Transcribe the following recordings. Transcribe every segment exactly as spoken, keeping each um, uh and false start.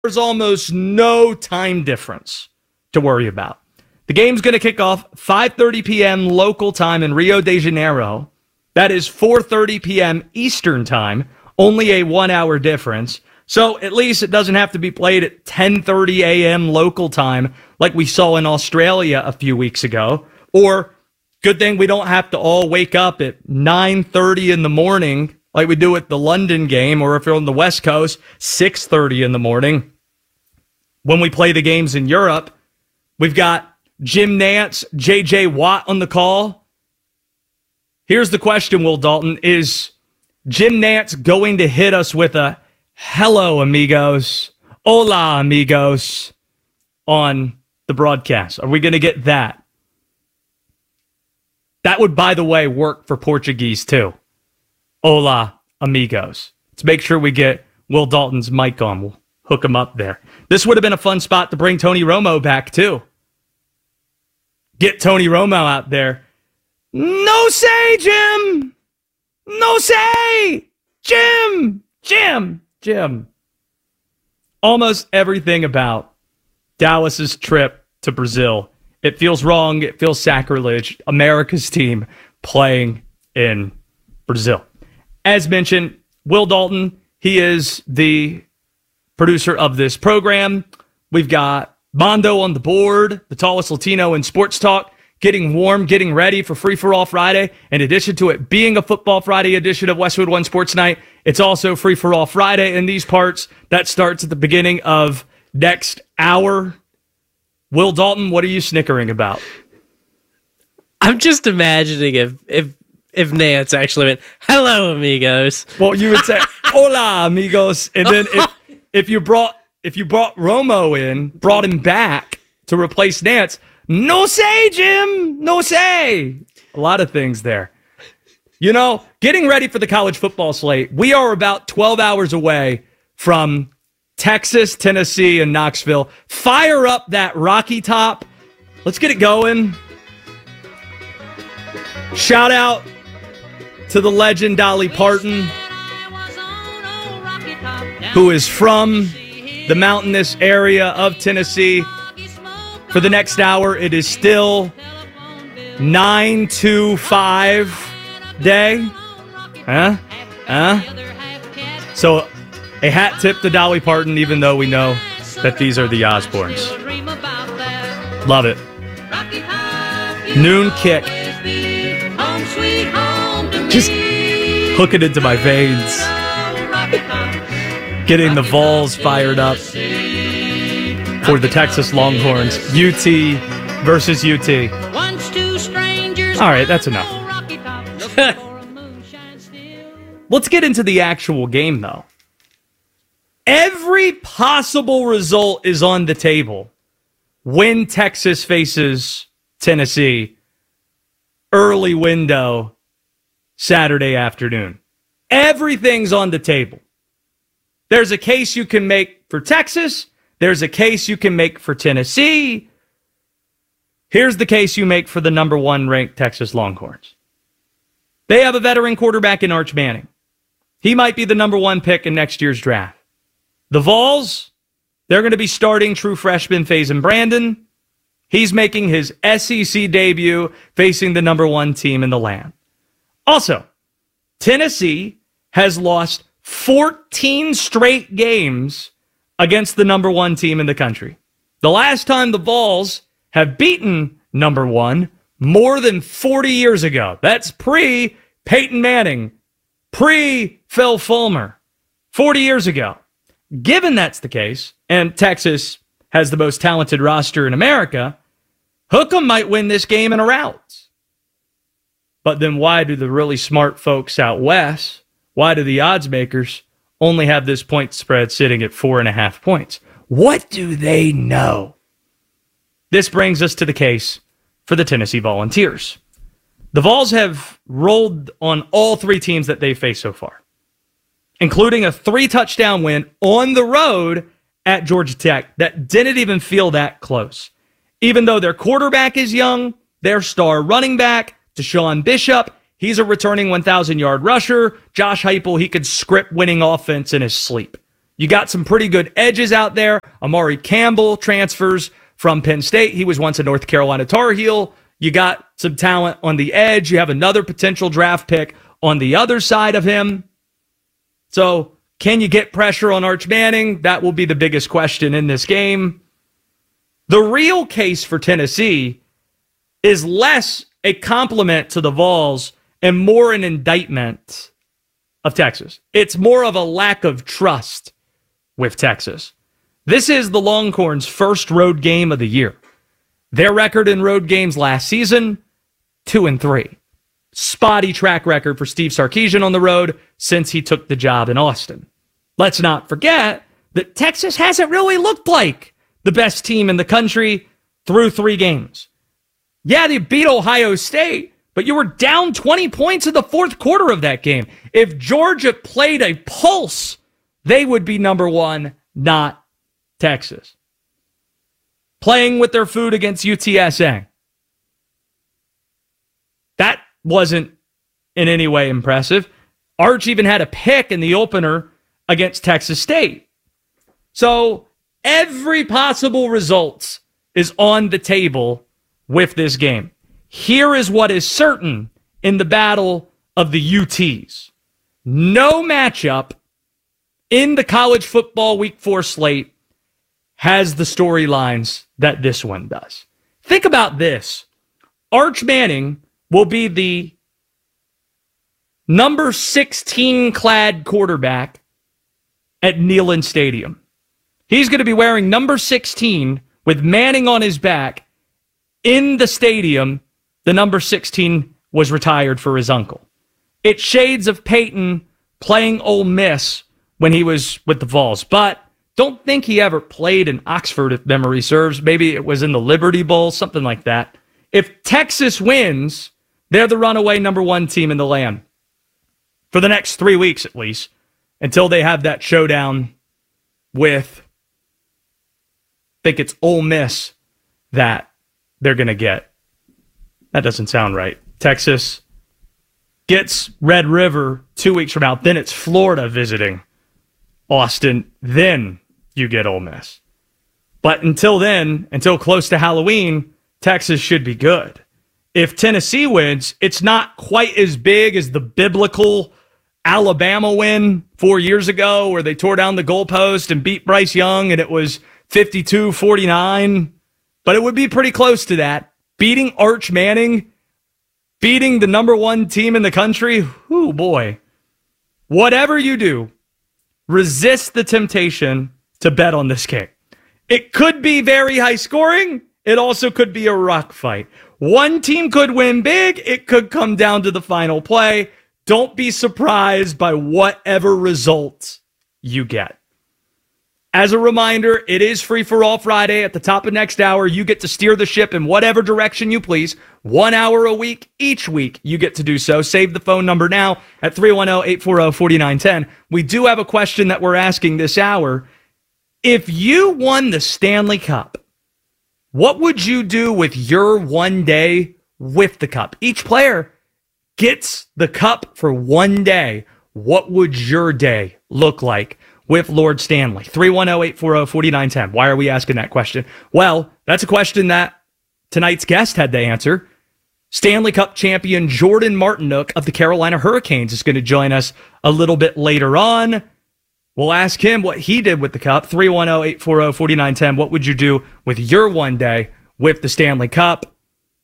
There's almost no time difference to worry about. The game's going to kick off five thirty p.m. local time in Rio de Janeiro. That is four thirty p.m. Eastern time, only a one-hour difference. So at least it doesn't have to be played at ten thirty a.m. local time like we saw in Australia a few weeks ago. Or, good thing we don't have to all wake up at nine thirty in the morning like we do at the London game, or if you're on the West Coast, six thirty in the morning. When we play the games in Europe, we've got Jim Nantz, J J Watt on the call. Here's the question, Will Dalton. Is Jim Nantz going to hit us with a hello, amigos, hola, amigos, on the broadcast? Are we going to get that? That would, by the way, work for Portuguese, too. Hola, amigos. Let's make sure we get Will Dalton's mic on. We'll hook him up there. This would have been a fun spot to bring Tony Romo back, too. Get Tony Romo out there. No say, Jim! No say! Jim! Jim! Jim. Almost everything about Dallas's trip to Brazil. It feels wrong. It feels sacrilege. America's team playing in Brazil. As mentioned, Will Dalton, he is the producer of this program. We've got Mondo on the board, the tallest Latino in sports talk, getting warm, getting ready for Free For All Friday. In addition to it being a Football Friday edition of Westwood One Sports Night, it's also Free For All Friday in these parts. That starts at the beginning of next hour. Will Dalton, what are you snickering about? I'm just imagining if if if Nance actually went, hello, amigos. Well, you would say, hola, amigos. And then if, if you brought if you brought Romo in, brought him back to replace Nance, no say, Jim, no say. A lot of things there. You know, getting ready for the college football slate, we are about twelve hours away from Texas, Tennessee, and Knoxville. Fire up that Rocky Top. Let's get it going. Shout out to the legend Dolly Parton, who is from the mountainous area of Tennessee. For the next hour, it is still nine two five day. Huh? Huh? So, a hat tip to Dolly Parton, even though we know that these are the Osbournes. Love it. Noon kick. Just hook it into my veins. Getting the Vols fired up for the Texas Longhorns. U T versus U T. All right, that's enough. Let's get into the actual game, though. Every possible result is on the table when Texas faces Tennessee. Early window, Saturday afternoon. Everything's on the table. There's a case you can make for Texas. There's a case you can make for Tennessee. Here's the case you make for the number one ranked Texas Longhorns. They have a veteran quarterback in Arch Manning. He might be the number one pick in next year's draft. The Vols, they're going to be starting true freshman Faison Brandon. He's making his S E C debut facing the number one team in the land. Also, Tennessee has lost fourteen straight games against the number one team in the country. The last time the Vols have beaten number one more than forty years ago. That's pre-Peyton Manning, pre-Phil Fulmer, forty years ago. Given that's the case, and Texas has the most talented roster in America, Hook'em might win this game in a rout. But then why do the really smart folks out west, why do the odds makers only have this point spread sitting at four and a half points? What do they know? This brings us to the case for the Tennessee Volunteers. The Vols have rolled on all three teams that they've faced so far, including a three-touchdown win on the road at Georgia Tech that didn't even feel that close. Even though their quarterback is young, their star running back, Deshaun Bishop, he's a returning one thousand-yard rusher. Josh Heupel, he could script winning offense in his sleep. You got some pretty good edges out there. Amari Campbell transfers from Penn State. He was once a North Carolina Tar Heel. You got some talent on the edge. You have another potential draft pick on the other side of him. So can you get pressure on Arch Manning? That will be the biggest question in this game. The real case for Tennessee is less a compliment to the Vols and more an indictment of Texas. It's more of a lack of trust with Texas. This is the Longhorns' first road game of the year. Their record in road games last season, two and three. Spotty track record for Steve Sarkisian on the road since he took the job in Austin. Let's not forget that Texas hasn't really looked like the best team in the country through three games. Yeah, they beat Ohio State, but you were down twenty points in the fourth quarter of that game. If Georgia played a pulse, they would be number one, not Texas. Playing with their food against U T S A. That wasn't in any way impressive. Arch even had a pick in the opener against Texas State. So every possible result is on the table with this game. Here is what is certain in the battle of the U Ts. No matchup in the college football week four slate has the storylines that this one does. Think about this. Arch Manning will be the number sixteen clad quarterback at Neyland Stadium. He's going to be wearing number sixteen with Manning on his back in the stadium. The number sixteen was retired for his uncle. It's shades of Peyton playing Ole Miss when he was with the Vols, but don't think he ever played in Oxford, if memory serves. Maybe it was in the Liberty Bowl, something like that. If Texas wins, they're the runaway number one team in the land for the next three weeks at least, until they have that showdown with, I think it's Ole Miss that they're going to get. That doesn't sound right. Texas gets Red River two weeks from now. Then it's Florida visiting Austin. Then you get Ole Miss. But until then, until close to Halloween, Texas should be good. If Tennessee wins, it's not quite as big as the biblical Alabama win four years ago where they tore down the goalpost and beat Bryce Young and it was fifty-two forty-nine. But it would be pretty close to that. Beating Arch Manning, beating the number one team in the country, oh boy. Whatever you do, resist the temptation to bet on this game. It could be very high scoring. It also could be a rock fight. One team could win big. It could come down to the final play. Don't be surprised by whatever result you get. As a reminder, it is Free for All Friday. At the top of next hour, you get to steer the ship in whatever direction you please. One hour a week, each week, you get to do so. Save the phone number now at three one zero, eight four zero, four nine one zero. We do have a question that we're asking this hour. If you won the Stanley Cup, what would you do with your one day with the cup? Each player gets the cup for one day. What would your day look like with Lord Stanley? three one zero, eight four zero, four nine one zero. Why are we asking that question? Well, that's a question that tonight's guest had to answer. Stanley Cup champion Jordan Martinook of the Carolina Hurricanes is going to join us a little bit later on. We'll ask him what he did with the cup. three one zero, eight four zero, four nine one zero. What would you do with your one day with the Stanley Cup?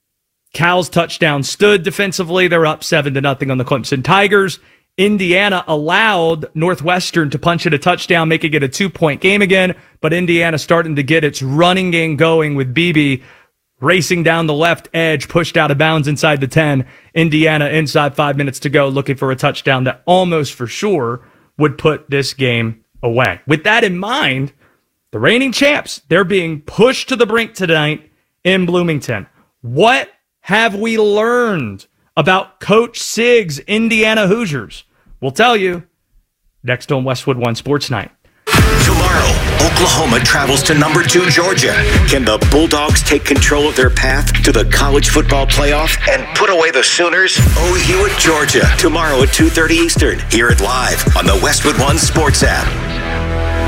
Cal's touchdown stood defensively. They're up seven to nothing on the Clemson Tigers. Indiana allowed Northwestern to punch it a touchdown, making it a two-point game again, but Indiana starting to get its running game going with Beebe racing down the left edge, pushed out of bounds inside the ten. Indiana inside five minutes to go, looking for a touchdown that almost for sure would put this game away. With that in mind, the reigning champs, they're being pushed to the brink tonight in Bloomington. What have we learned about Coach Sig's Indiana Hoosiers? We'll tell you next on Westwood One Sports Night. Tomorrow, Oklahoma travels to number two Georgia. Can the Bulldogs take control of their path to the college football playoff and put away the Sooners? O U at Georgia tomorrow at two thirty Eastern. Hear it live on the Westwood One Sports app.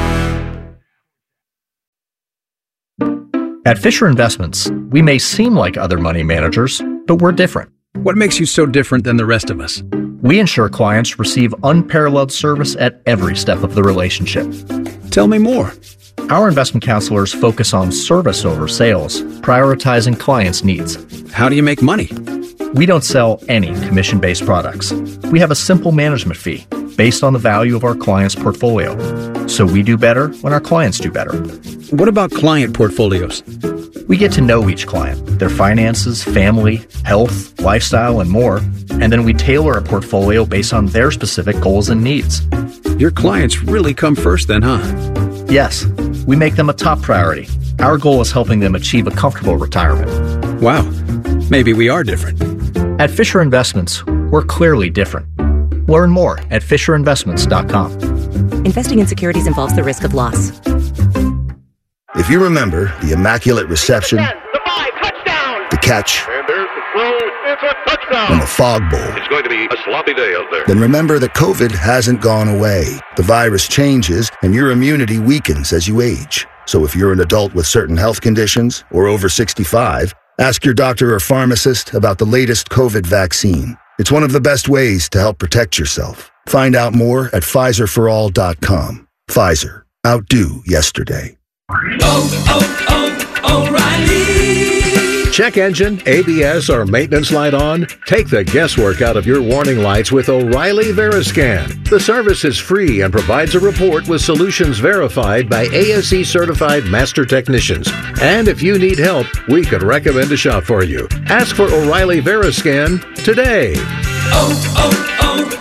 At Fisher Investments, we may seem like other money managers, but we're different. What makes you so different than the rest of us? We ensure clients receive unparalleled service at every step of the relationship. Tell me more. Our investment counselors focus on service over sales, prioritizing clients' needs. How do you make money? We don't sell any commission-based products. We have a simple management fee based on the value of our client's portfolio. So we do better when our clients do better. What about client portfolios? We get to know each client, their finances, family, health, lifestyle, and more, and then we tailor a portfolio based on their specific goals and needs. Your clients really come first then, huh? Yes, we make them a top priority. Our goal is helping them achieve a comfortable retirement. Wow, maybe we are different. At Fisher Investments, we're clearly different. Learn more at fisher investments dot com. Investing in securities involves the risk of loss. If you remember the immaculate reception, the five, touchdown, the catch, and there's the throw, it's a touchdown, and the fog bowl, it's going to be a sloppy day out there. Then remember that COVID hasn't gone away. The virus changes, and your immunity weakens as you age. So if you're an adult with certain health conditions or over sixty-five, ask your doctor or pharmacist about the latest COVID vaccine. It's one of the best ways to help protect yourself. Find out more at Pfizer for all dot com. Pfizer. Outdo yesterday. Oh, oh, oh, O'Reilly. Check engine, A B S, or maintenance light on? Take the guesswork out of your warning lights with O'Reilly Veriscan. The service is free and provides a report with solutions verified by A S E-certified master technicians. And if you need help, we could recommend a shop for you. Ask for O'Reilly Veriscan today. Oh,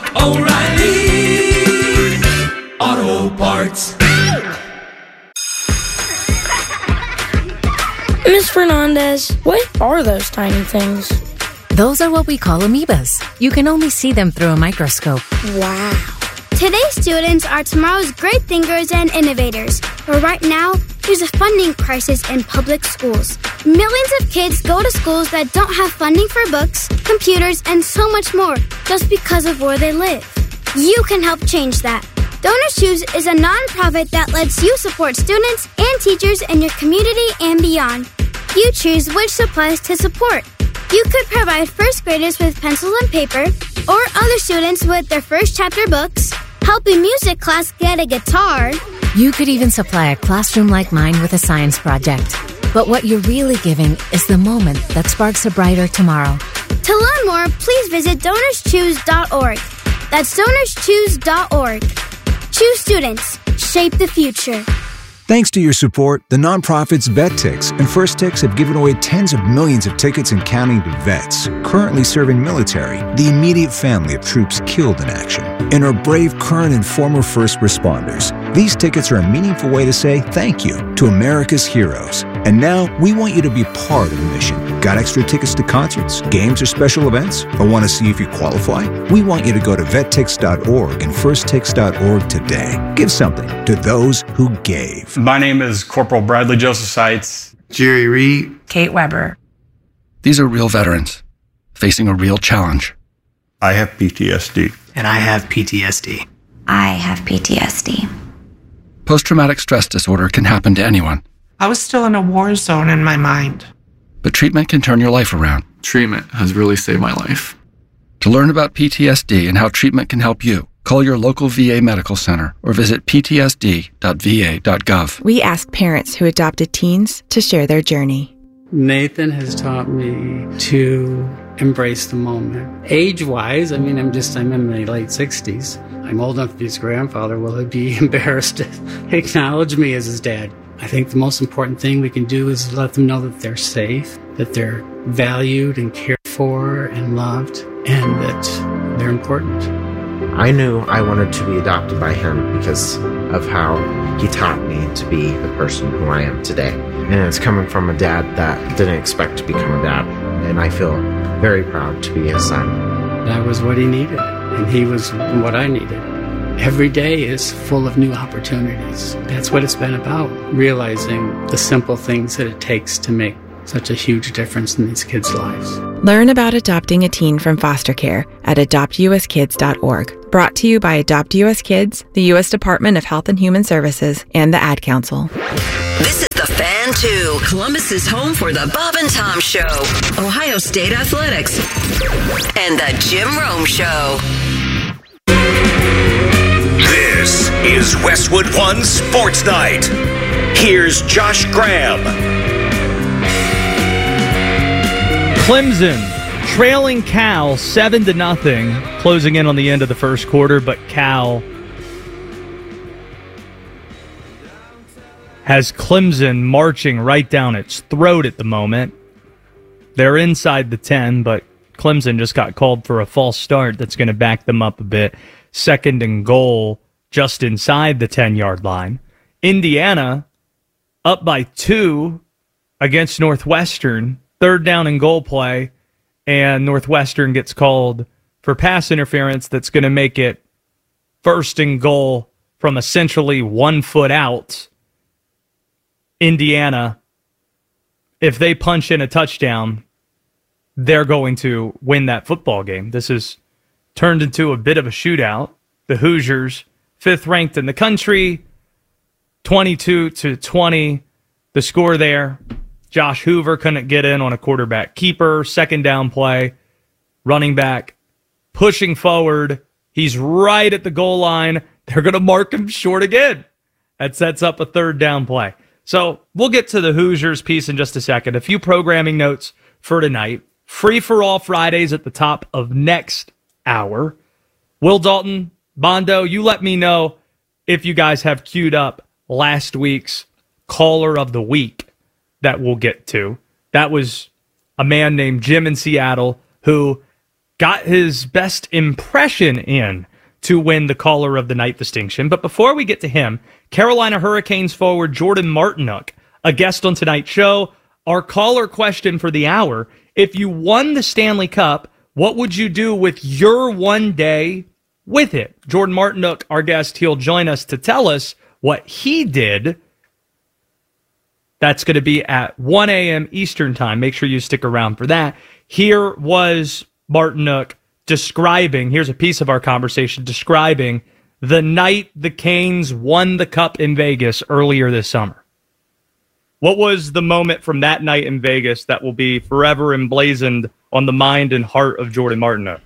oh, oh, O'Reilly Auto Parts. Miz Fernandez, what are those tiny things? Those are what we call amoebas. You can only see them through a microscope. Wow. Today's students are tomorrow's great thinkers and innovators. But right now, there's a funding crisis in public schools. Millions of kids go to schools that don't have funding for books, computers, and so much more just because of where they live. You can help change that. Donors Choose is a nonprofit that lets you support students and teachers in your community and beyond. You choose which supplies to support. You could provide first graders with pencils and paper, or other students with their first chapter books, help a music class get a guitar. You could even supply a classroom like mine with a science project. But what you're really giving is the moment that sparks a brighter tomorrow. To learn more, please visit donors choose dot org. That's donors choose dot org. Choose students. Shape the future. Thanks to your support, the nonprofits VetTix and First Tix have given away tens of millions of tickets and counting to vets currently serving military, the immediate family of troops killed in action, and our brave current and former first responders. These tickets are a meaningful way to say thank you to America's heroes. And now we want you to be part of the mission. Got extra tickets to concerts, games, or special events? Or want to see if you qualify? We want you to go to vet tix dot org and first tix dot org today. Give something to those who gave. My name is Corporal Bradley Joseph Seitz. Jerry Reed. Kate Weber. These are real veterans facing a real challenge. I have P T S D. And I have P T S D. I have P T S D. Post-traumatic stress disorder can happen to anyone. I was still in a war zone in my mind. But treatment can turn your life around. Treatment has really saved my life. To learn about P T S D and how treatment can help you, call your local V A medical center or visit p t s d dot v a dot gov. We ask parents who adopted teens to share their journey. Nathan has taught me to embrace the moment. Age-wise, I mean, I'm just, I'm in my late sixties. I'm old enough to be his grandfather. Will he be embarrassed to acknowledge me as his dad? I think the most important thing we can do is let them know that they're safe, that they're valued and cared for and loved, and that they're important. I knew I wanted to be adopted by him because of how he taught me to be the person who I am today. And it's coming from a dad that didn't expect to become a dad. And I feel very proud to be his son. That was what he needed, and he was what I needed. Every day is full of new opportunities. That's what it's been about, realizing the simple things that it takes to make such a huge difference in these kids' lives. Learn about adopting a teen from foster care at adopt u s kids dot org. Brought to you by Adopt U S Kids, the U S Department of Health and Human Services, and the Ad Council. This is the Fan and two, Columbus's home for the Bob and Tom Show, Ohio State Athletics, and the Jim Rome Show. This is Westwood One Sports Night. Here's Josh Graham. Clemson trailing Cal seven to nothing, closing in on the end of the first quarter, but Cal has Clemson marching right down its throat at the moment. They're inside the ten, but Clemson just got called for a false start that's going to back them up a bit. Second and goal just inside the ten-yard line. Indiana up by two against Northwestern. Third down and goal play, and Northwestern gets called for pass interference that's going to make it first and goal from essentially one foot out. Indiana, if they punch in a touchdown, they're going to win that football game. This has turned into a bit of a shootout. The Hoosiers, fifth ranked in the country, twenty-two to twenty. The score there. Josh Hoover couldn't get in on a quarterback keeper. Second down play. Running back pushing forward. He's right at the goal line. They're going to mark him short again. That sets up a third down play. So we'll get to the Hoosiers piece in just a second. A few programming notes for tonight. Free for all Fridays at the top of next hour. Will Dalton, Bondo, you let me know if you guys have queued up last week's Caller of the Week that we'll get to. That was a man named Jim in Seattle who got his best impression in to win the Caller of the Night distinction. But before we get to him, Carolina Hurricanes forward Jordan Martinook, a guest on tonight's show. Our caller question for the hour: if you won the Stanley Cup, what would you do with your one day with it? Jordan Martinook, our guest, he'll join us to tell us what he did. That's going to be at one a.m. Eastern time. Make sure you stick around for that. Here was Martinook describing, here's a piece of our conversation, describing the night the Canes won the Cup in Vegas earlier this summer. What was the moment from that night in Vegas that will be forever emblazoned on the mind and heart of Jordan Martinook?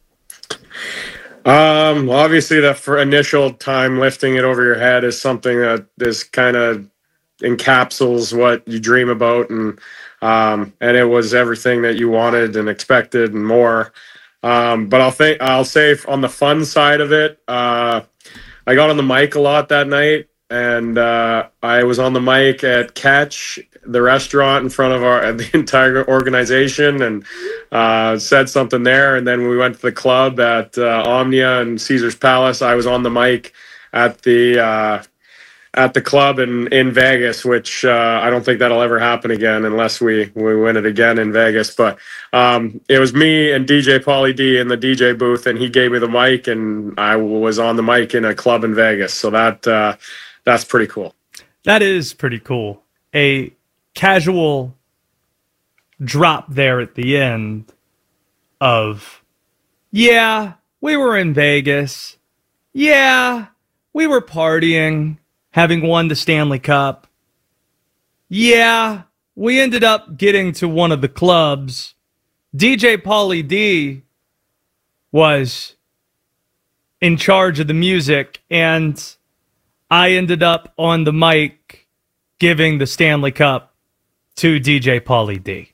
Um, obviously, the for initial time lifting it over your head is something that is kind of encapsulates what you dream about, and um, and it was everything that you wanted and expected and more. Um, but I'll think I'll say on the fun side of it, uh, I got on the mic a lot that night, and uh, I was on the mic at Catch, the restaurant, in front of our the entire organization, and uh, said something there. And then when we went to the club at uh, Omnia and Caesar's Palace, I was on the mic at the uh, at the club in, in Vegas, which uh, I don't think that'll ever happen again unless we, we win it again in Vegas. But um, it was me and D J Pauly D in the D J booth, and he gave me the mic, and I was on the mic in a club in Vegas. So that uh, that's pretty cool. That is pretty cool. A casual drop there at the end of, yeah, we were in Vegas. Yeah, we were partying, having won the Stanley Cup. Yeah, we ended up getting to one of the clubs. D J Pauly D was in charge of the music, and I ended up on the mic giving the Stanley Cup to D J Pauly D.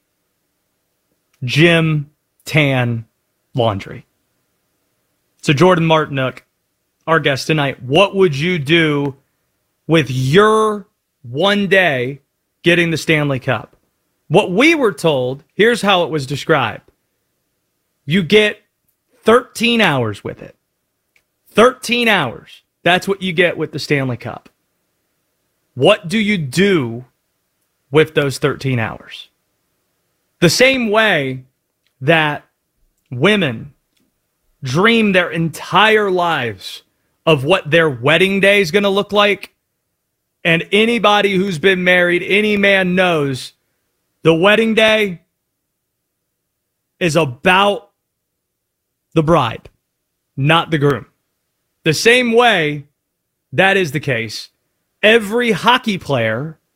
Jim Tan Laundry. So Jordan Martinook, our guest tonight, what would you do with your one day getting the Stanley Cup? What we were told, here's how it was described. You get thirteen hours with it. thirteen hours. That's what you get with the Stanley Cup. What do you do with those thirteen hours? The same way that women dream their entire lives of what their wedding day is going to look like, and anybody who's been married, any man knows, the wedding day is about the bride, not the groom. The same way that is the case, every hockey player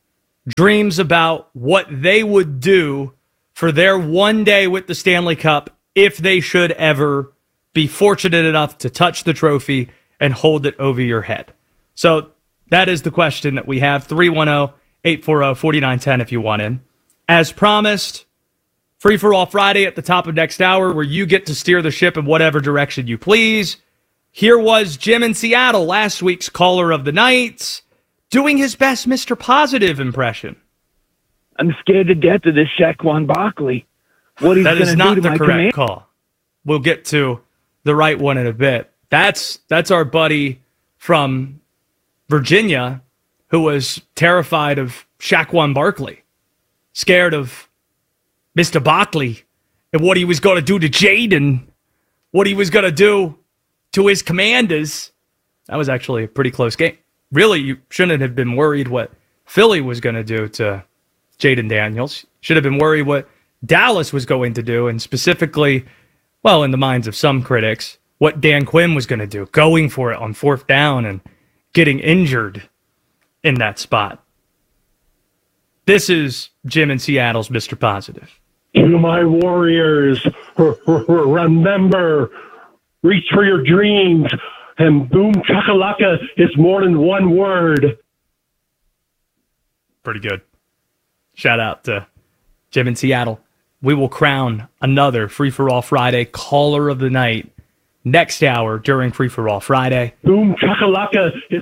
dreams about what they would do for their one day with the Stanley Cup if they should ever be fortunate enough to touch the trophy and hold it over your head. So that is the question that we have. three one zero, eight four zero, four nine one zero if you want in. As promised, Free for All Friday at the top of next hour, where you get to steer the ship in whatever direction you please. Here was Jim in Seattle, last week's caller of the night, doing his best Mister Positive impression. I'm scared to death of this Saquon Barkley. What he's going to do to my command. That is not the correct call. We'll get to the right one in a bit. That's that's our buddy from Virginia who was terrified of Saquon Barkley, scared of Mister Barkley and what he was going to do to Jaden, what he was going to do to his Commanders. That was actually a pretty close game. Really, you shouldn't have been worried what Philly was going to do to Jaden Daniels. Should have been worried what Dallas was going to do, and specifically, well, in the minds of some critics, what Dan Quinn was going to do, going for it on fourth down and getting injured in that spot. This is Jim in Seattle's Mister Positive. To my warriors, remember, reach for your dreams, and boom chakalaka is more than one word. Pretty good. Shout out to Jim in Seattle. We will crown another Free for All Friday caller of the night next hour during Free for All Friday. Boom chakalaka is...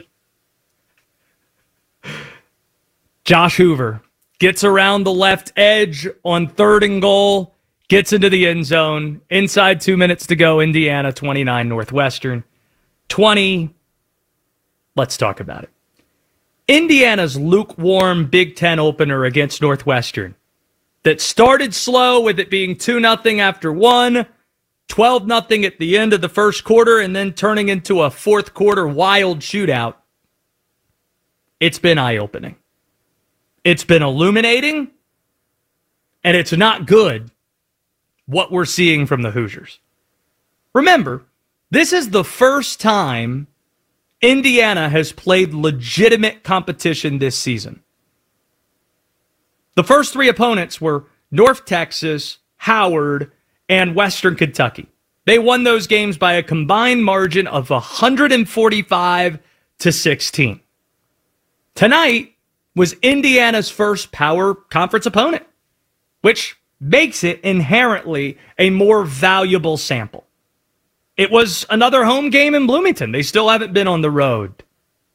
Josh Hoover gets around the left edge on third and goal, gets into the end zone. Inside two minutes to go, Indiana twenty-nine, Northwestern twenty. Let's talk about it. Indiana's lukewarm Big Ten opener against Northwestern that started slow with it being two nothing after one, twelve nothing at the end of the first quarter, and then turning into a fourth quarter wild shootout. It's been eye-opening. It's been illuminating, and it's not good what we're seeing from the Hoosiers. Remember, this is the first time Indiana has played legitimate competition this season. The first three opponents were North Texas, Howard, and Western Kentucky. They won those games by a combined margin of one forty-five to sixteen. Tonight was Indiana's first power conference opponent, which makes it inherently a more valuable sample. It was another home game in Bloomington. They still haven't been on the road.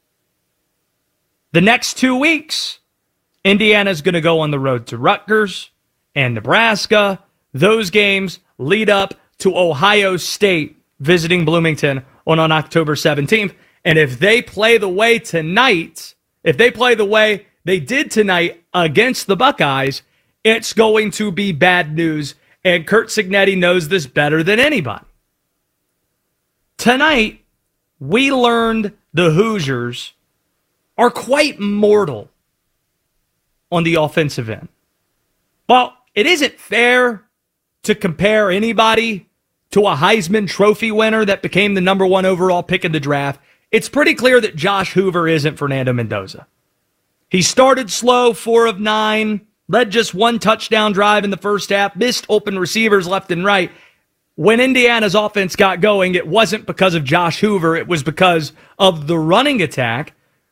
The next two weeks, Indiana's going to go on the road to Rutgers and Nebraska. Those games lead up to Ohio State visiting Bloomington on, on October seventeenth. And if they play the way tonight, if they play the way they did tonight against the Buckeyes, it's going to be bad news. And Curt Cignetti knows this better than anybody. Tonight, we learned the Hoosiers are quite mortal on the offensive end. Well, it isn't fair to compare anybody to a Heisman Trophy winner that became the number one overall pick in the draft. It's pretty clear that Josh Hoover isn't Fernando Mendoza. He started slow, four of nine, led just one touchdown drive in the first half, missed open receivers left and right. When Indiana's offense got going, it wasn't because of Josh Hoover. It was because of the running attack.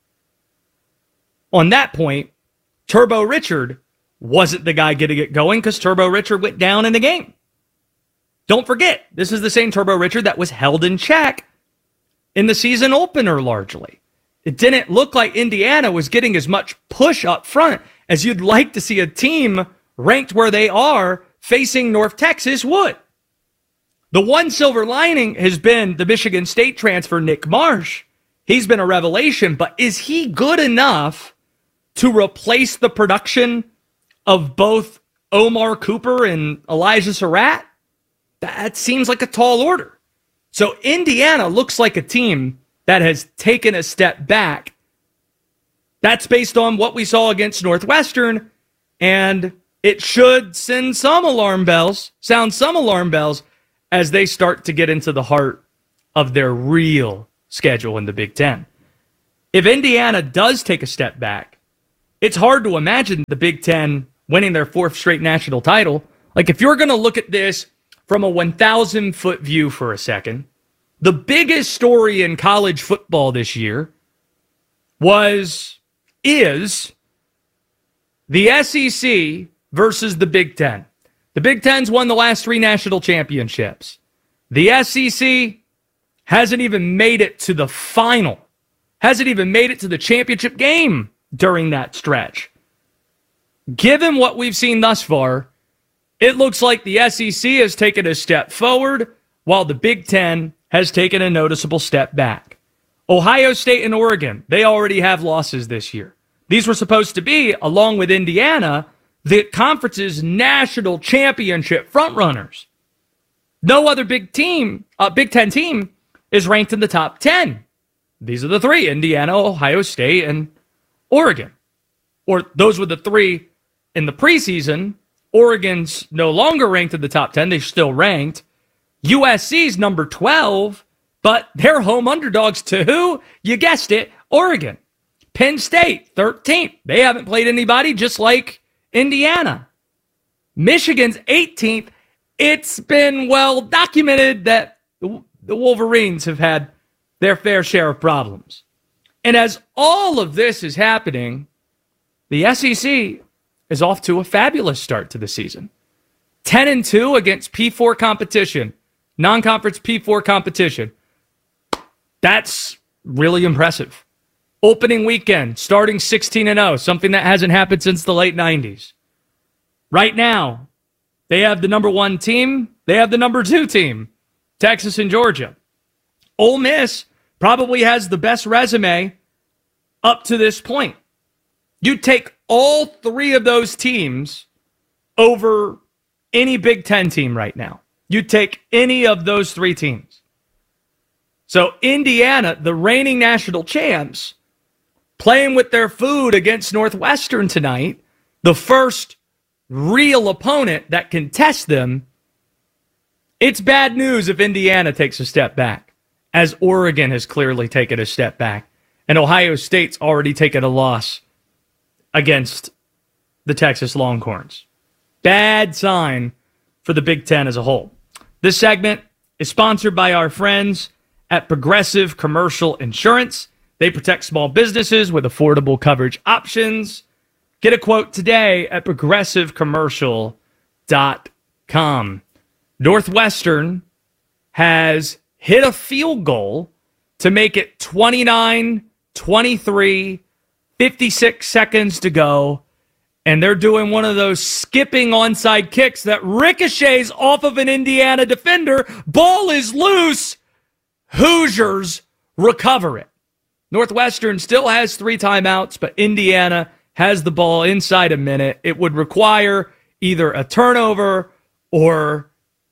On that point, Turbo Richard wasn't the guy getting it going because Turbo Richard went down in the game. Don't forget, this is the same Turbo Richard that was held in check in the season opener largely. It didn't look like Indiana was getting as much push up front as you'd like to see a team ranked where they are facing North Texas would. The one silver lining has been the Michigan State transfer, Nick Marsh. He's been a revelation, but is he good enough to replace the production of both Omar Cooper and Elijah Surratt? That seems like a tall order. So Indiana looks like a team that has taken a step back. That's based on what we saw against Northwestern, and it should send some alarm bells, sound some alarm bells, as they start to get into the heart of their real schedule in the Big Ten. If Indiana does take a step back, it's hard to imagine the Big Ten winning their fourth straight national title. Like, if you're going to look at this from a one thousand foot view for a second, the biggest story in college football this year was, is the S E C versus the Big Ten. The Big Ten's won the last three national championships. The S E C hasn't even made it to the final, hasn't even made it to the championship game during that stretch. Given what we've seen thus far, it looks like the S E C has taken a step forward while the Big Ten has taken a noticeable step back. Ohio State and Oregon, they already have losses this year. These were supposed to be, along with Indiana, the conference's national championship frontrunners. No other big team, uh, Big Ten team, is ranked in the top ten. These are the three: Indiana, Ohio State, and Oregon. Or those were the three in the preseason. Oregon's no longer ranked in the top ten. They're still ranked. U S C's number twelve, but they're home underdogs to who? You guessed it, Oregon. Penn State, thirteenth. They haven't played anybody, just like Indiana. Michigan's eighteenth. It's been well documented that the Wolverines have had their fair share of problems. And as all of this is happening, the S E C is off to a fabulous start to the season. ten and two against P four competition, non-conference P four competition. That's really impressive. Opening weekend, starting sixteen and oh, something that hasn't happened since the late nineties. Right now, they have the number one team. They have the number two team, Texas and Georgia. Ole Miss probably has the best resume up to this point. You take all three of those teams over any Big Ten team right now. You take any of those three teams. So Indiana, the reigning national champs, playing with their food against Northwestern tonight, the first real opponent that can test them. It's bad news if Indiana takes a step back, as Oregon has clearly taken a step back, and Ohio State's already taken a loss against the Texas Longhorns. Bad sign for the Big Ten as a whole. This segment is sponsored by our friends at Progressive Commercial Insurance. They protect small businesses with affordable coverage options. Get a quote today at progressive commercial dot com. Northwestern has hit a field goal to make it twenty-nine twenty-three, fifty-six seconds to go, and they're doing one of those skipping onside kicks that ricochets off of an Indiana defender. Ball is loose. Hoosiers recover it. Northwestern still has three timeouts, but Indiana has the ball inside a minute. It would require either a turnover or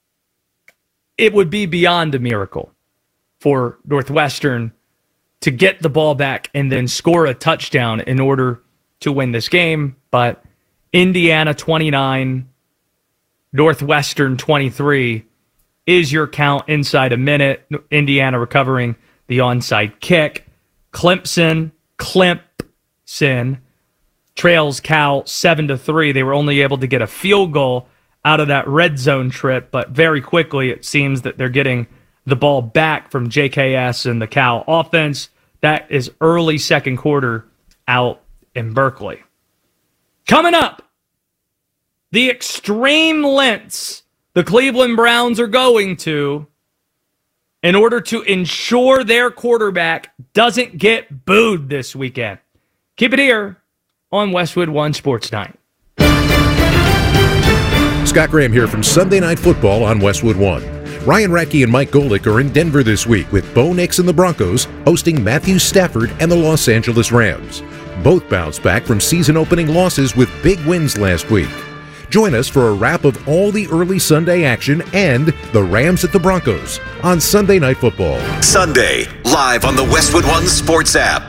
it would be beyond a miracle for Northwestern to get the ball back and then score a touchdown in order to win this game. But Indiana twenty-nine, Northwestern twenty-three is your count inside a minute. Indiana recovering the onside kick. Clemson, Clemson trails Cal seven to three. They were only able to get a field goal out of that red zone trip, but very quickly it seems that they're getting the ball back from J K S and the Cal offense. That is early second quarter out in Berkeley. Coming up, the extreme lengths the Cleveland Browns are going to in order to ensure their quarterback doesn't get booed this weekend. Keep it here on Westwood One Sports Night. Scott Graham here from Sunday Night Football on Westwood One. Ryan Radke and Mike Golick are in Denver this week with Bo Nix and the Broncos hosting Matthew Stafford and the Los Angeles Rams. Both bounced back from season-opening losses with big wins last week. Join us for a wrap of all the early Sunday action and the Rams at the Broncos on Sunday Night Football. Sunday, live on the Westwood One Sports app.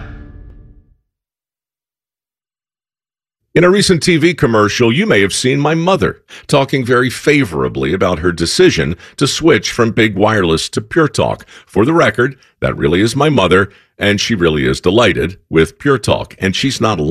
In a recent T V commercial, you may have seen my mother talking very favorably about her decision to switch from Big Wireless to Pure Talk. For the record, that really is my mother, and she really is delighted with Pure Talk, and she's not alone.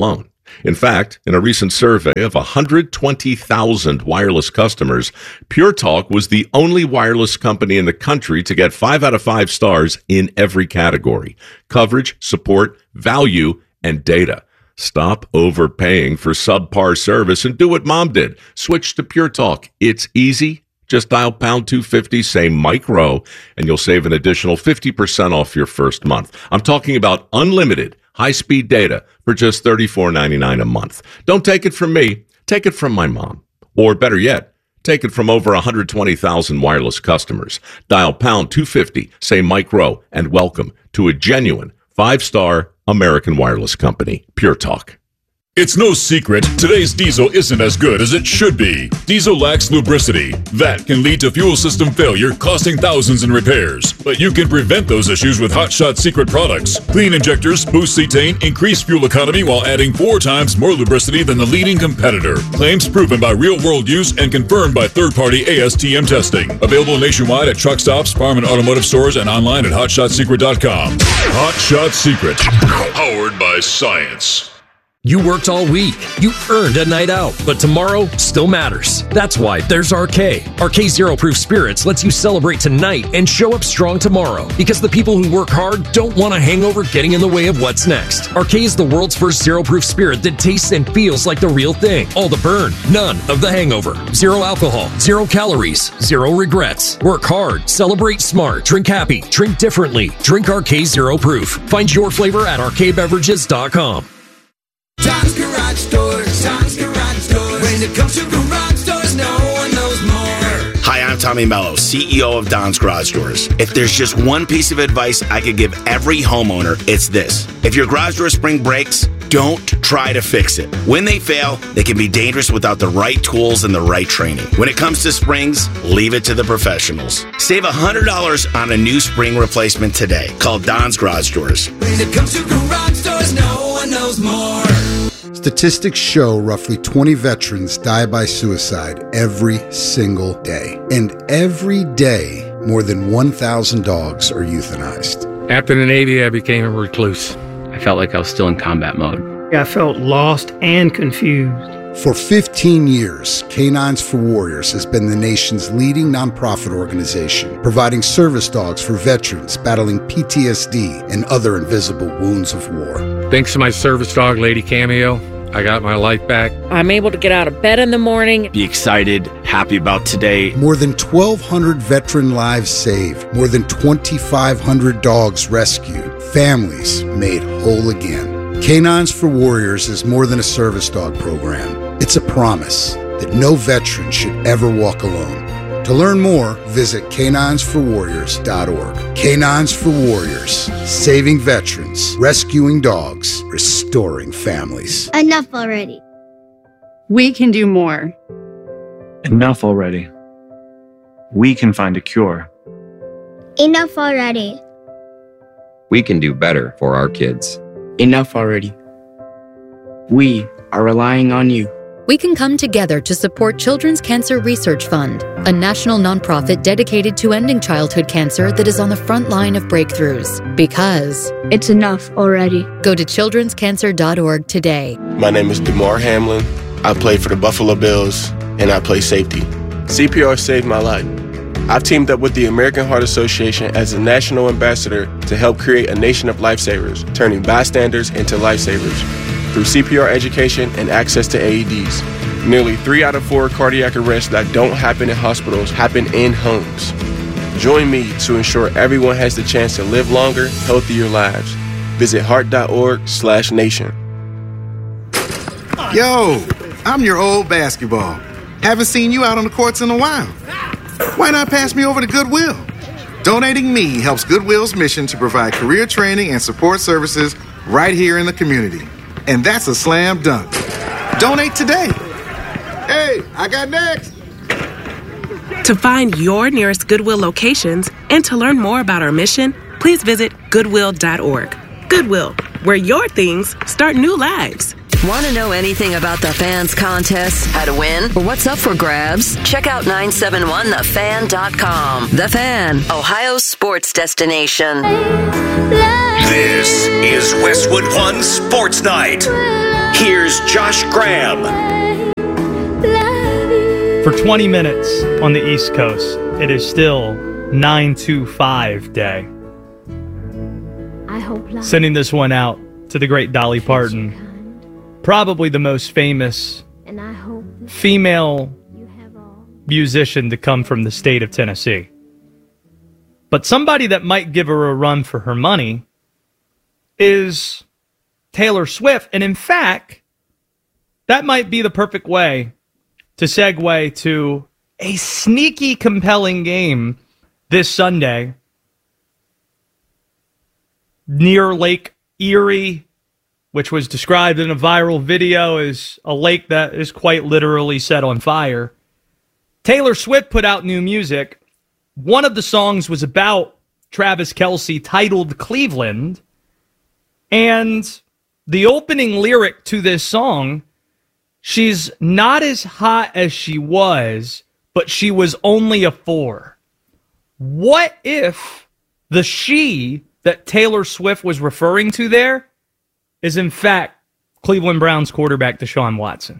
In fact, in a recent survey of one hundred twenty thousand wireless customers, Pure Talk was the only wireless company in the country to get five out of five stars in every category: coverage, support, value, and data. Stop overpaying for subpar service and do what Mom did. Switch to Pure Talk. It's easy. Just dial pound two fifty, say Mike Rowe, and you'll save an additional fifty percent off your first month. I'm talking about unlimited high-speed data for just thirty-four ninety-nine a month. Don't take it from me. Take it from my mom. Or better yet, take it from over one hundred twenty thousand wireless customers. Dial pound two fifty, say Mike Rowe, and welcome to a genuine five-star American wireless company, Pure Talk. It's no secret, today's diesel isn't as good as it should be. Diesel lacks lubricity. That can lead to fuel system failure, costing thousands in repairs. But you can prevent those issues with Hot Shot Secret products. Clean injectors, boost cetane, increase fuel economy while adding four times more lubricity than the leading competitor. Claims proven by real-world use and confirmed by third-party A S T M testing. Available nationwide at truck stops, farm and automotive stores, and online at hot shot secret dot com. Hot Shot Secret. Powered by science. You worked all week. You earned a night out, but tomorrow still matters. That's why there's R K. R K Zero Proof Spirits lets you celebrate tonight and show up strong tomorrow, because the people who work hard don't want a hangover getting in the way of what's next. R K is the world's first zero proof spirit that tastes and feels like the real thing. All the burn, none of the hangover. Zero alcohol, zero calories, zero regrets. Work hard, celebrate smart, drink happy, drink differently. Drink R K Zero Proof. Find your flavor at R K beverages dot com. Tom's Garage Doors, Tom's Garage Doors. When it comes to garage doors, no one knows more. Hi, I'm Tommy Mello, C E O of Don's Garage Doors. If there's just one piece of advice I could give every homeowner, it's this. If your garage door spring breaks, don't try to fix it. When they fail, they can be dangerous without the right tools and the right training. When it comes to springs, leave it to the professionals. Save one hundred dollars on a new spring replacement today. Call Don's Garage Doors. When it comes to garage doors, no one knows more. Statistics show roughly twenty veterans die by suicide every single day. And every day, more than one thousand dogs are euthanized. After the Navy, I became a recluse. I felt like I was still in combat mode. I felt lost and confused. For fifteen years, Canines for Warriors has been the nation's leading nonprofit organization, providing service dogs for veterans battling P T S D and other invisible wounds of war. Thanks to my service dog, Lady Cameo, I got my life back. I'm able to get out of bed in the morning. Be excited, happy about today. More than twelve hundred veteran lives saved. More than twenty-five hundred dogs rescued. Families made whole again. Canines for Warriors is more than a service dog program. It's a promise that no veteran should ever walk alone. To learn more, visit canines for warriors dot org. Canines for Warriors, saving veterans, rescuing dogs, restoring families. Enough already. We can do more. Enough already. We can find a cure. Enough already. We can do better for our kids. Enough already. We are relying on you. We can come together to support Children's Cancer Research Fund, a national nonprofit dedicated to ending childhood cancer that is on the front line of breakthroughs. Because it's enough already. Go to children's cancer dot org today. My name is DeMar Hamlin. I play for the Buffalo Bills, and I play safety. C P R saved my life. I've teamed up with the American Heart Association as a national ambassador to help create a nation of lifesavers, turning bystanders into lifesavers. Through C P R education and access to A E Ds. Nearly three out of four cardiac arrests that don't happen in hospitals happen in homes. Join me to ensure everyone has the chance to live longer, healthier lives. Visit heart dot org slash nation. Yo, I'm your old basketball. Haven't seen you out on the courts in a while. Why not pass me over to Goodwill? Donating me helps Goodwill's mission to provide career training and support services right here in the community. And that's a slam dunk. Donate today. Hey, I got next. To find your nearest Goodwill locations and to learn more about our mission, please visit goodwill dot org. Goodwill, where your things start new lives. Want to know anything about the Fans contest, how to win, or what's up for grabs? Check out nine seven one the fan dot com. The Fan, Ohio's sports destination. This is Westwood One Sports Night. Here's Josh Graham. For twenty minutes on the East Coast, it is still nine two five day. Sending this one out to the great Dolly Parton, probably the most famous female musician to come from the state of Tennessee. But somebody that might give her a run for her money is Taylor Swift. And in fact, that might be the perfect way to segue to a sneaky, compelling game this Sunday near Lake Erie, which was described in a viral video as a lake that is quite literally set on fire. Taylor Swift put out new music. One of the songs was about Travis Kelce, titled Cleveland. And the opening lyric to this song, she's not as hot as she was, but she was only a four. What if the she that Taylor Swift was referring to there is in fact Cleveland Browns quarterback Deshaun Watson?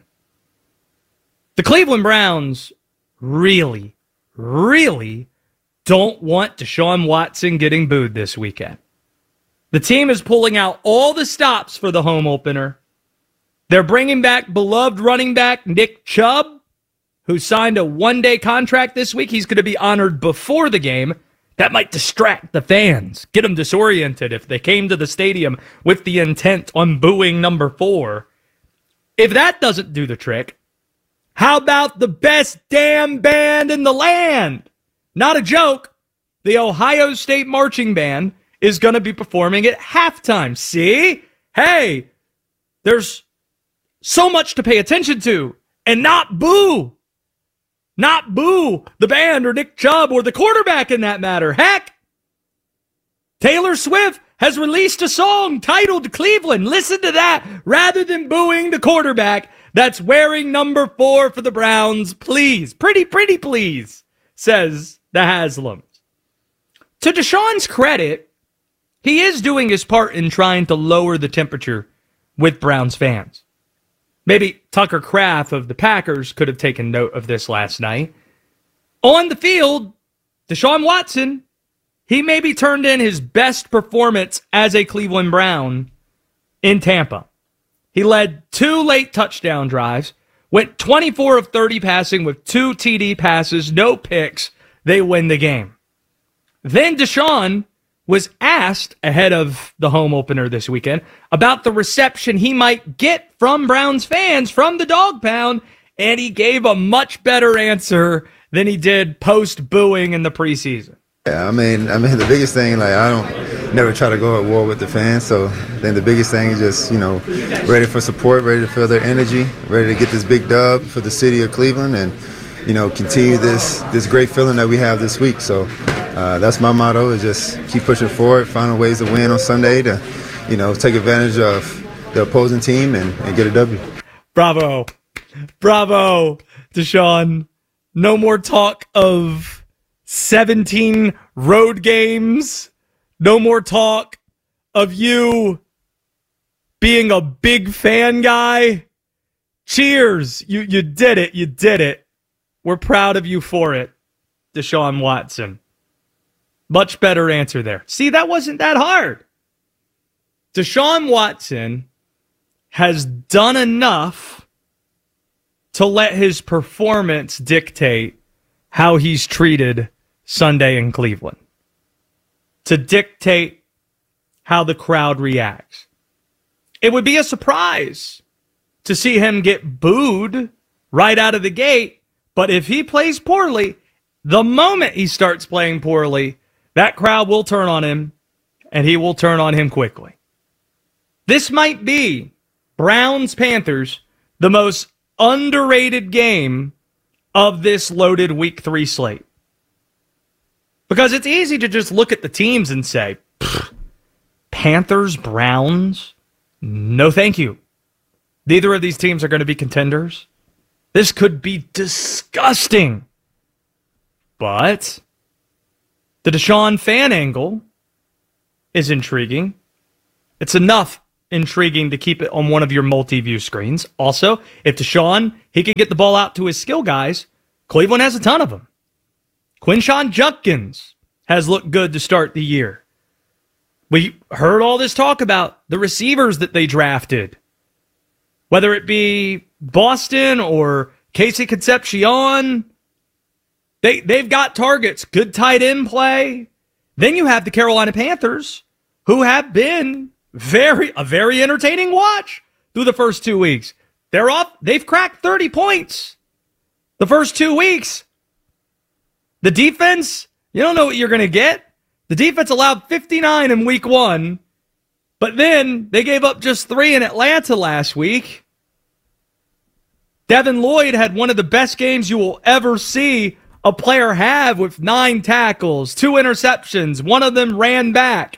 The Cleveland Browns really, really don't want Deshaun Watson getting booed this weekend. The team is pulling out all the stops for the home opener. They're bringing back beloved running back Nick Chubb, who signed a one-day contract this week. He's going to be honored before the game. That might distract the fans, get them disoriented if they came to the stadium with the intent on booing number four. If that doesn't do the trick, how about the best damn band in the land? Not a joke. The Ohio State Marching Band is going to be performing at halftime. See? Hey, there's so much to pay attention to and not boo. Not boo the band or Nick Chubb or the quarterback in that matter. Heck, Taylor Swift has released a song titled Cleveland. Listen to that rather than booing the quarterback that's wearing number four for the Browns. Please, pretty, pretty please, says the Haslams. To Deshaun's credit, he is doing his part in trying to lower the temperature with Browns fans. Maybe Tucker Kraft of the Packers could have taken note of this last night. On the field, Deshaun Watson, he maybe turned in his best performance as a Cleveland Brown in Tampa. He led two late touchdown drives, went twenty-four of thirty passing with two T D passes, no picks. They win the game. Then Deshaun was asked ahead of the home opener this weekend about the reception he might get from Browns fans from the Dog Pound, and he gave a much better answer than he did post-booing in the preseason. Yeah, I mean, I mean, the biggest thing, like, I don't never try to go at war with the fans, so I think the biggest thing is just, you know, ready for support, ready to feel their energy, ready to get this big dub for the city of Cleveland and, you know, continue this, this great feeling that we have this week. So uh, that's my motto, is just keep pushing forward, finding ways to win on Sunday to, you know, take advantage of the opposing team and, and get a W. Bravo. Bravo, Deshaun. No more talk of seventeen road games. No more talk of you being a big fan guy. Cheers. You you did it. You did it. We're proud of you for it, Deshaun Watson. Much better answer there. See, that wasn't that hard. Deshaun Watson has done enough to let his performance dictate how he's treated Sunday in Cleveland, to dictate how the crowd reacts. It would be a surprise to see him get booed right out of the gate, but if he plays poorly, the moment he starts playing poorly, that crowd will turn on him, and he will turn on him quickly. This might be Browns-Panthers, the most underrated game of this loaded week three slate. Because it's easy to just look at the teams and say, Panthers, Browns, no thank you. Neither of these teams are going to be contenders. This could be disgusting. But the Deshaun fan angle is intriguing. It's enough intriguing to keep it on one of your multi-view screens. Also, if Deshaun, he could get the ball out to his skill guys, Cleveland has a ton of them. Quinshon Judkins has looked good to start the year. We heard all this talk about the receivers that they drafted. Whether it be Boston or Casey Concepcion, they, they've got targets. Good tight end play. Then you have the Carolina Panthers, who have been very a very entertaining watch through the first two weeks. They're off. They've cracked thirty points the first two weeks. The defense, you don't know what you're going to get. The defense allowed fifty-nine in week one, but then they gave up just three in Atlanta last week. Devin Lloyd had one of the best games you will ever see a player have, with nine tackles, two interceptions. One of them ran back.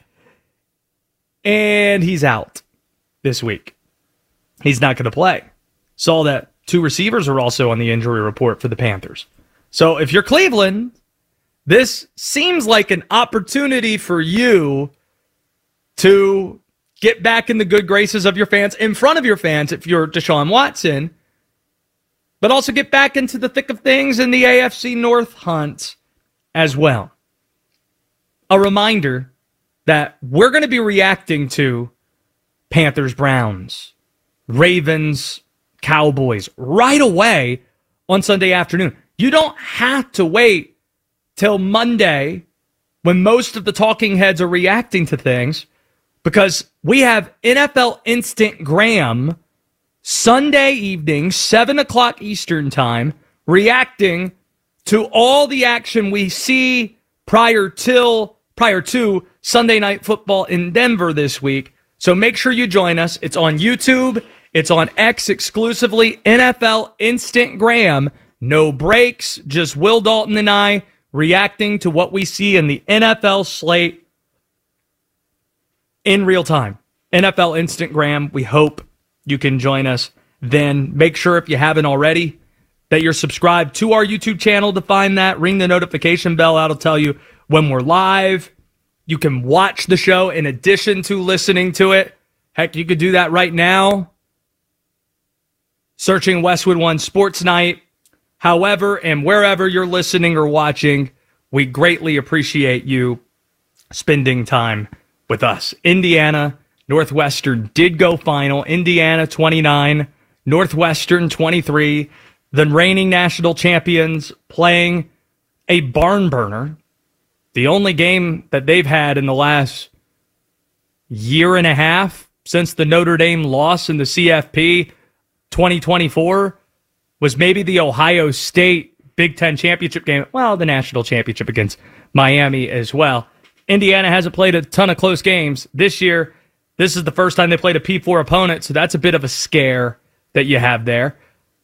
And he's out this week. He's not going to play. Saw that two receivers are also on the injury report for the Panthers. So if you're Cleveland, this seems like an opportunity for you to get back in the good graces of your fans, in front of your fans if you're Deshaun Watson, but also get back into the thick of things in the A F C North hunt as well. A reminder that we're going to be reacting to Panthers, Browns, Ravens, Cowboys right away on Sunday afternoon. You don't have to wait till Monday when most of the talking heads are reacting to things, because we have N F L Instant Graham Sunday evening, seven o'clock Eastern time, reacting to all the action we see prior till prior to Sunday Night Football in Denver this week. So make sure you join us. It's on YouTube. It's on X exclusively. N F L Instant Graham. No breaks. Just Will Dalton and I reacting to what we see in the N F L slate in real time. N F L Instant Graham. We hope you can join us then. Make sure, if you haven't already, that you're subscribed to our YouTube channel to find that. Ring the notification bell. That'll tell you when we're live. You can watch the show in addition to listening to it. Heck, you could do that right now, searching Westwood One Sports Night. However and wherever you're listening or watching, we greatly appreciate you spending time with us. Indiana, Northwestern did go final. Indiana twenty-nine, Northwestern twenty-three. The reigning national champions playing a barn burner. The only game that they've had in the last year and a half since the Notre Dame loss in the C F P twenty twenty-four was maybe the Ohio State Big Ten championship game. Well, the national championship against Miami as well. Indiana hasn't played a ton of close games this year. This is the first time they played a P four opponent, so that's a bit of a scare that you have there.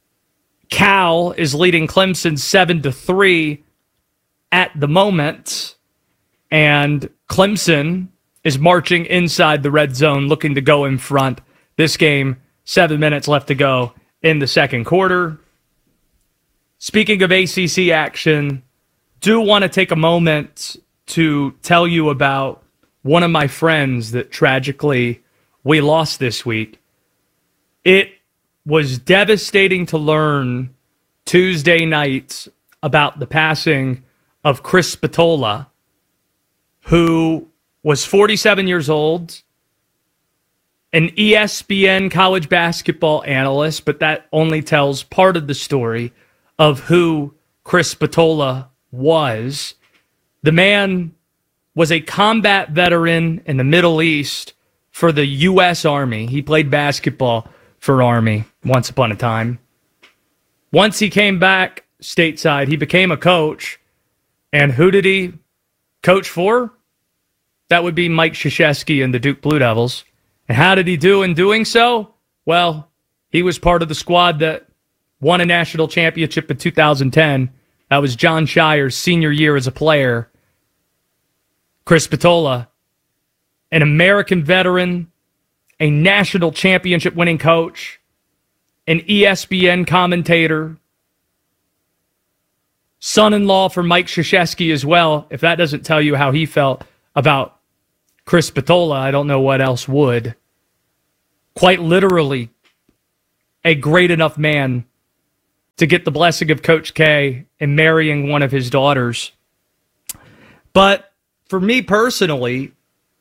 Cal is leading Clemson seven to three at the moment, and Clemson is marching inside the red zone, looking to go in front. This game, seven minutes left to go in the second quarter. Speaking of A C C action, do want to take a moment to tell you about one of my friends that tragically we lost this week. It was devastating to learn Tuesday night about the passing of Chris Spatola, who was forty-seven years old, an E S P N college basketball analyst, but that only tells part of the story of who Chris Spatola was. The man was a combat veteran in the Middle East for the U S Army. He played basketball for Army once upon a time. Once he came back stateside, he became a coach. And who did he coach for? That would be Mike Krzyzewski and the Duke Blue Devils. And how did he do in doing so? Well, he was part of the squad that won a national championship in two thousand ten. That was John Shire's senior year as a player. Chris Spatola, an American veteran, a national championship winning coach, an E S P N commentator, son-in-law for Mike Krzyzewski as well. If that doesn't tell you how he felt about Chris Spatola, I don't know what else would. quite literally a great enough man to get the blessing of Coach K in marrying one of his daughters. But for me personally,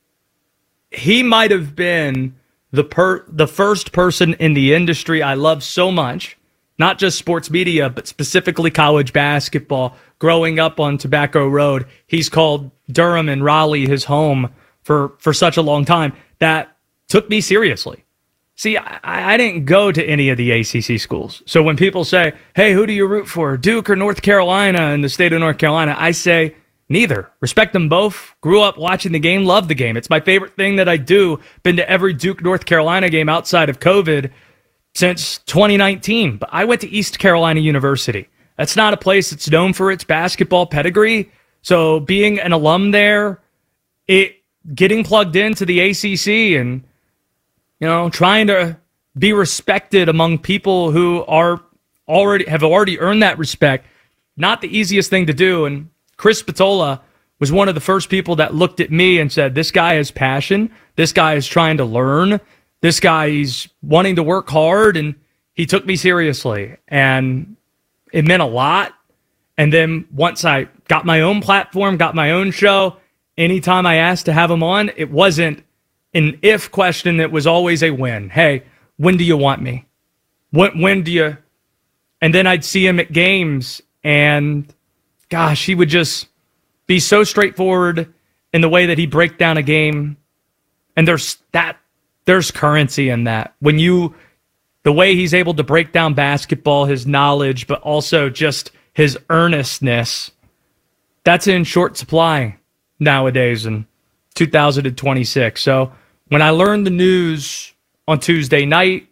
he might have been the per- the first person in the industry I love so much, not just sports media, but specifically college basketball. Growing up on Tobacco Road, he's called Durham and Raleigh his home for, for such a long time, that took me seriously. See, I, I didn't go to any of the A C C schools. So when people say, hey, who do you root for, Duke or North Carolina in the state of North Carolina, I say neither. Respect them both. Grew up watching the game, love the game. It's my favorite thing that I do. Been to every Duke North Carolina game outside of COVID since twenty nineteen. But I went to East Carolina University. That's not a place that's known for its basketball pedigree. So being an alum there, it getting plugged into the A C C and, you know, trying to be respected among people who are already have already earned that respect, not the easiest thing to do. And Chris Spatola was one of the first people that looked at me and said, this guy has passion. This guy is trying to learn. This guy is wanting to work hard. And he took me seriously. And it meant a lot. And then once I got my own platform, got my own show, anytime I asked to have him on, it wasn't an if question. It was always a when. Hey, when do you want me? When, when do you? And then I'd see him at games, and gosh, he would just be so straightforward in the way that he break down a game. And there's that, there's currency in that. When you, the way he's able to break down basketball, his knowledge, but also just his earnestness, that's in short supply nowadays in two thousand twenty-six. So when I learned the news on Tuesday night,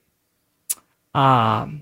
um,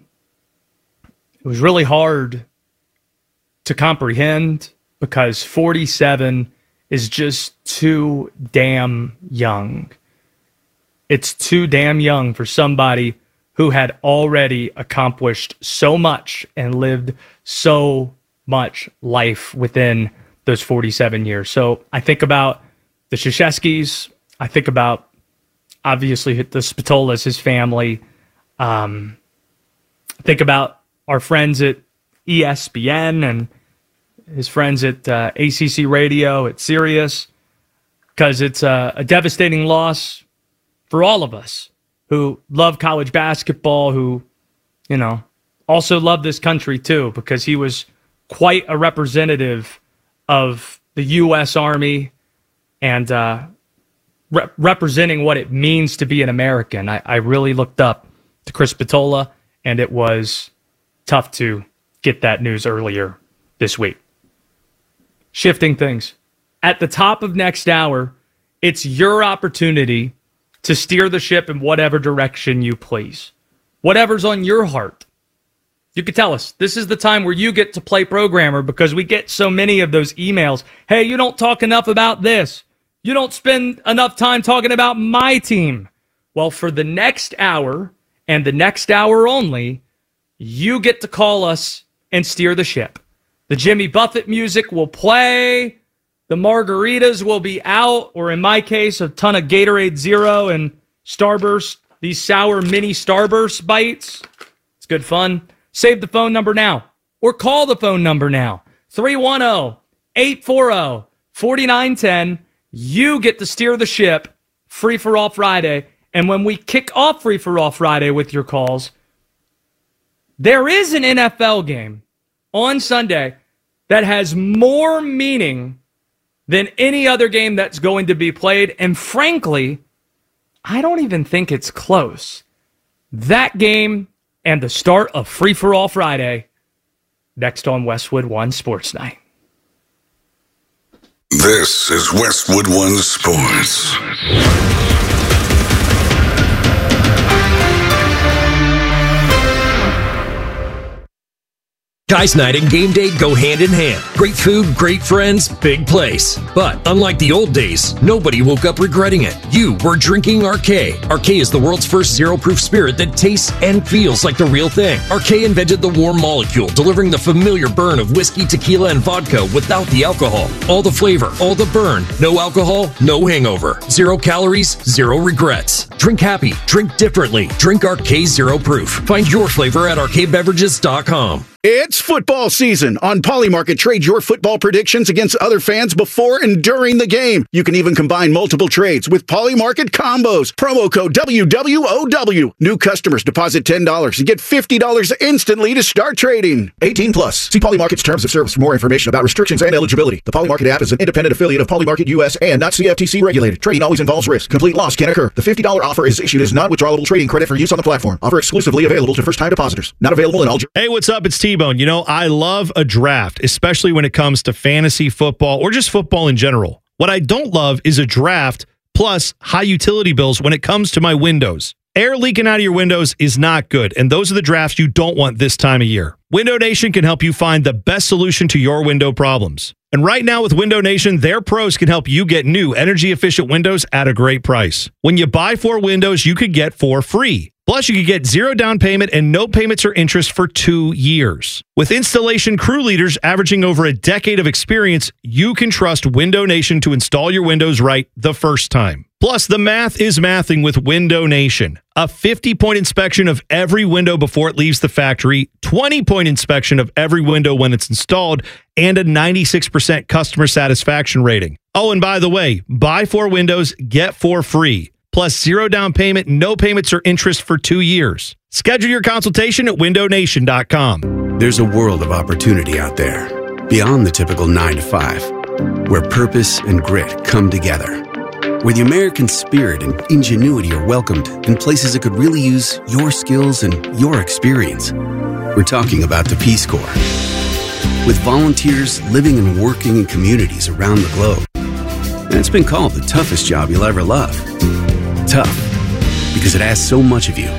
it was really hard to comprehend because forty-seven is just too damn young. It's too damn young for somebody who had already accomplished so much and lived so much life within those forty-seven years. So I think about the Krzyzewskis. I think about, obviously, the Spatolas, his family. Um, think about our friends at E S P N and his friends at uh, A C C Radio, at Sirius, because it's a, a devastating loss for all of us who love college basketball, who, you know, also love this country too, because he was quite a representative of the U S Army and uh, re- representing what it means to be an American. I, I really looked up to Chris Spatola, and it was tough to get that news earlier this week. Shifting things. At the top of next hour, it's your opportunity to steer the ship in whatever direction you please. Whatever's on your heart. You could tell us. This is the time where you get to play programmer, because we get so many of those emails. Hey, you don't talk enough about this. You don't spend enough time talking about my team. Well, for the next hour and the next hour only, you get to call us and steer the ship. The Jimmy Buffett music will play. The margaritas will be out, or in my case, a ton of Gatorade Zero and Starburst, these sour mini Starburst bites. It's good fun. Save the phone number now, or call the phone number now. three one zero, eight four zero, four nine one zero. You get to steer the ship, Free for All Friday. And when we kick off Free for All Friday with your calls, there is an N F L game on Sunday that has more meaning than any other game that's going to be played. And frankly, I don't even think it's close. That game and the start of Free for All Friday, next on Westwood One Sports Night. This is Westwood One Sports. Guys Night and game day go hand in hand. Great food, great friends, big place. But unlike the old days, nobody woke up regretting it. You were drinking R K. R K is the world's first zero-proof spirit that tastes and feels like the real thing. R K invented the warm molecule, delivering the familiar burn of whiskey, tequila, and vodka without the alcohol. All the flavor, all the burn. No alcohol, no hangover. Zero calories, zero regrets. Drink happy, drink differently. Drink R K Zero Proof. Find your flavor at R K beverages dot com. It's football season. On Polymarket, trade your football predictions against other fans before and during the game. You can even combine multiple trades with Polymarket combos. Promo code W W O W. New customers deposit ten dollars and get fifty dollars instantly to start trading. eighteen plus. See Polymarket's terms of service for more information about restrictions and eligibility. The Polymarket app is an independent affiliate of Polymarket U S and not C F T C regulated. Trading always involves risk. Complete loss can occur. The fifty dollars offer is issued as non-withdrawable trading credit for use on the platform. Offer exclusively available to first-time depositors. Not available in all... Hey, what's up? It's T-Bone. You know, I love a draft, especially when it comes to fantasy football or just football in general. What I don't love is a draft plus high utility bills when it comes to my windows. Air leaking out of your windows is not good, and those are the drafts you don't want this time of year. Window Nation can help you find the best solution to your window problems. And right now with Window Nation, their pros can help you get new energy-efficient windows at a great price. When you buy four windows, you could get four free. Plus, you could get zero down payment and no payments or interest for two years. With installation crew leaders averaging over a decade of experience, you can trust Window Nation to install your windows right the first time. Plus, the math is mathing with Window Nation. A fifty-point inspection of every window before it leaves the factory, twenty-point inspection of every window when it's installed, and a ninety-six percent customer satisfaction rating. Oh, and by the way, buy four windows, get four free. Plus zero down payment, no payments or interest for two years. Schedule your consultation at window nation dot com. There's a world of opportunity out there, beyond the typical nine to five, where purpose and grit come together, where the American spirit and ingenuity are welcomed in places that could really use your skills and your experience. We're talking about the Peace Corps. With volunteers living and working in communities around the globe. And it's been called the toughest job you'll ever love. Tough, because it asks so much of you.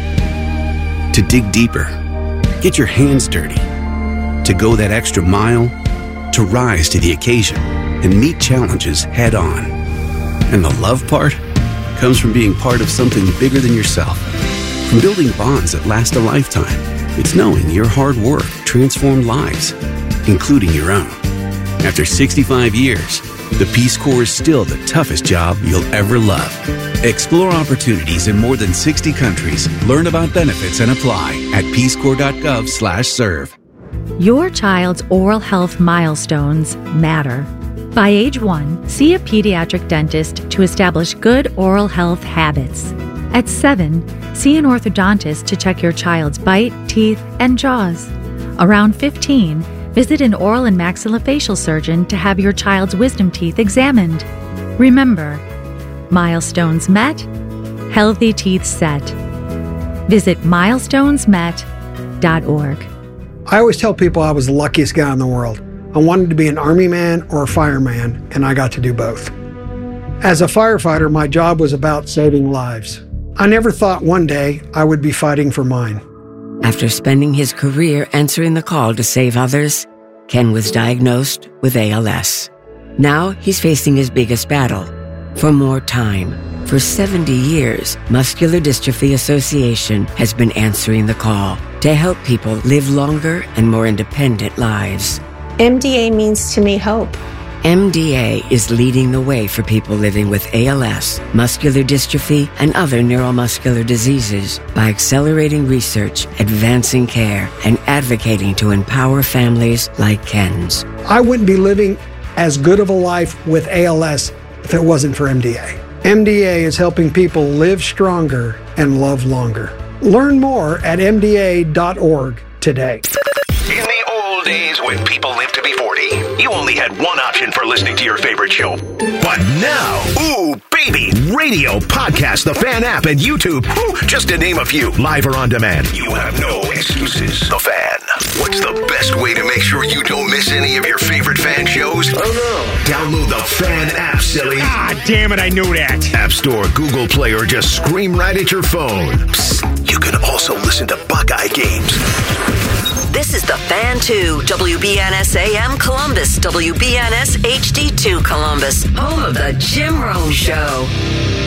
To dig deeper, get your hands dirty, to go that extra mile, to rise to the occasion and meet challenges head on. And the love part comes from being part of something bigger than yourself, from building bonds that last a lifetime. It's knowing your hard work transformed lives, including your own. After sixty-five years, the Peace Corps is still the toughest job you'll ever love. Explore opportunities in more than sixty countries. Learn about benefits and apply at peace corps dot gov slash serve. Your child's oral health milestones matter. By age one, see a pediatric dentist to establish good oral health habits. At seven, see an orthodontist to check your child's bite, teeth, and jaws. Around fifteen, visit an oral and maxillofacial surgeon to have your child's wisdom teeth examined. Remember, milestones met, healthy teeth set. Visit milestones met dot org. I always tell people I was the luckiest guy in the world. I wanted to be an army man or a fireman, and I got to do both. As a firefighter, my job was about saving lives. I never thought one day I would be fighting for mine. After spending his career answering the call to save others, Ken was diagnosed with A L S. Now he's facing his biggest battle, for more time. For seventy years, Muscular Dystrophy Association has been answering the call to help people live longer and more independent lives. M D A means to me hope. M D A is leading the way for people living with A L S, muscular dystrophy, and other neuromuscular diseases by accelerating research, advancing care, and advocating to empower families like Ken's. I wouldn't be living as good of a life with A L S if it wasn't for M D A. M D A is helping people live stronger and love longer. Learn more at M D A dot org today. In the old days when people lived to be forty, you only had one option for listening to your favorite show. But now, ooh, baby, radio, podcast, the Fan app, and YouTube, ooh, just to name a few, live or on demand. You have no excuses. The Fan. What's the best way to make sure you don't miss any of your favorite Fan shows? Oh, no. Download the Fan app, silly. Ah, damn it, I knew that. App Store, Google Play, or just scream right at your phone. Psst, you can also listen to Buckeye games. This is the Fan two, W B N S A M Columbus, W B N S H D two Columbus, home of the Jim Rome Show.